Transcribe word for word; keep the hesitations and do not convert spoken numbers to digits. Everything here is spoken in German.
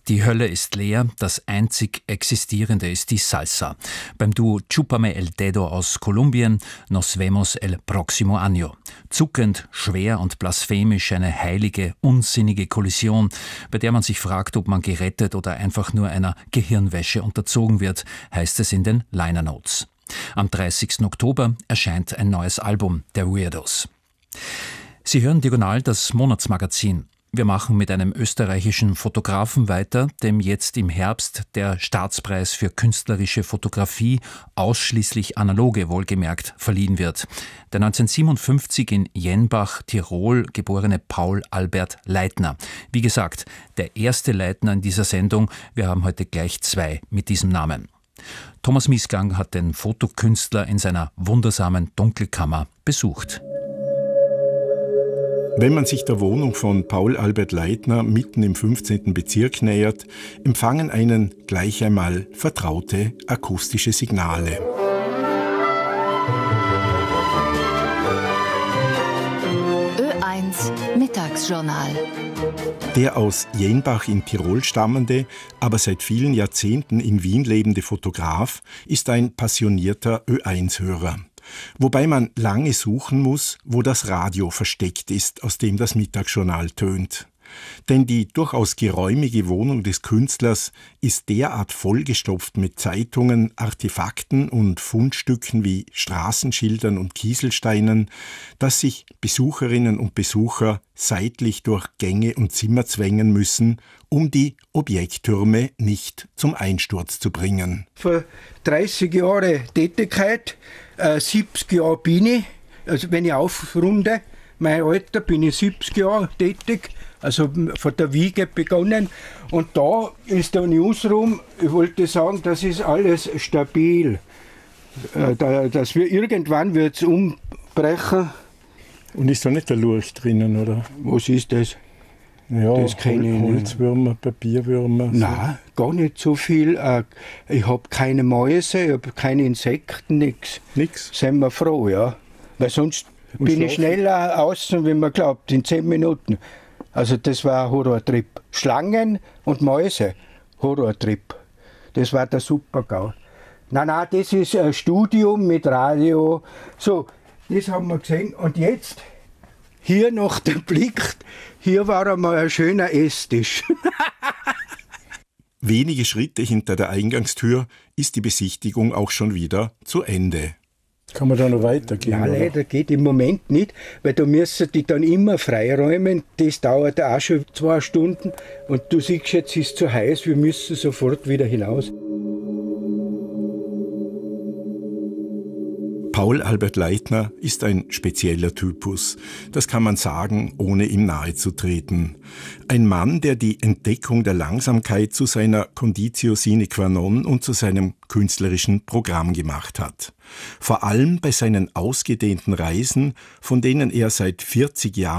Die Hölle ist leer, das einzig Existierende ist die Salsa. Beim Duo Chúpame el Dedo aus Kolumbien, Nos vemos el próximo año. Zuckend, schwer und blasphemisch eine heilige, unsinnige Kollision, bei der man sich fragt, ob man gerettet oder einfach nur einer Gehirnwäsche unterzogen wird, heißt es in den Liner Notes. Am dreißigsten Oktober erscheint ein neues Album der Weirdos. Sie hören Diagonal, das Monatsmagazin. Wir machen mit einem österreichischen Fotografen weiter, dem jetzt im Herbst der Staatspreis für künstlerische Fotografie, ausschließlich analoge wohlgemerkt, verliehen wird. Der neunzehnhundertsiebenundfünfzig in Jenbach, Tirol geborene Paul Albert Leitner. Wie gesagt, der erste Leitner in dieser Sendung. Wir haben heute gleich zwei mit diesem Namen. Thomas Miesgang hat den Fotokünstler in seiner wundersamen Dunkelkammer besucht. Wenn man sich der Wohnung von Paul Albert Leitner mitten im fünfzehnten Bezirk nähert, empfangen einen gleich einmal vertraute akustische Signale. Ö eins Mittagsjournal. Der aus Jenbach in Tirol stammende, aber seit vielen Jahrzehnten in Wien lebende Fotograf ist ein passionierter Ö eins Hörer. Wobei man lange suchen muss, wo das Radio versteckt ist, aus dem das Mittagsjournal tönt. Denn die durchaus geräumige Wohnung des Künstlers ist derart vollgestopft mit Zeitungen, Artefakten und Fundstücken wie Straßenschildern und Kieselsteinen, dass sich Besucherinnen und Besucher seitlich durch Gänge und Zimmer zwängen müssen, um die Objekttürme nicht zum Einsturz zu bringen. Vor dreißig Jahren Tätigkeit, äh, siebzig Jahre bin ich, also wenn ich aufrunde, mein Alter, bin ich siebzig Jahre tätig, also von der Wiege begonnen. Und da ist der Newsroom, ich wollte sagen, das ist alles stabil. Äh, da, dass wir irgendwann wird es umbrechen. Und ist da nicht der Lurch drinnen, oder? Was ist das? Ja, das kenne ich nicht. Holzwürmer, Papierwürmer. So. Nein, gar nicht so viel. Ich habe keine Mäuse, ich habe keine Insekten, nichts. Nix? Sind wir froh, ja. Weil sonst Und bin schlafen? ich schneller außen, wie man glaubt, in zehn Minuten. Also das war ein Horrortrip. Schlangen und Mäuse, Horrortrip. Das war der Super-GAU. Nein, nein, das ist ein Studium mit Radio. So, das haben wir gesehen. Und jetzt, hier noch der Blick, hier war einmal ein schöner Esstisch. Wenige Schritte hinter der Eingangstür ist die Besichtigung auch schon wieder zu Ende. Kann man da noch weitergehen? Ja, leider geht im Moment nicht, weil da müssen die dann immer freiräumen. Das dauert auch schon zwei Stunden. Und du siehst jetzt, es ist zu heiß, wir müssen sofort wieder hinaus. Paul Albert Leitner ist ein spezieller Typus. Das kann man sagen, ohne ihm nahe zu treten. Ein Mann, der die Entdeckung der Langsamkeit zu seiner Conditio sine qua non und zu seinem künstlerischen Programm gemacht hat. Vor allem bei seinen ausgedehnten Reisen, von denen er seit vierzig Jahren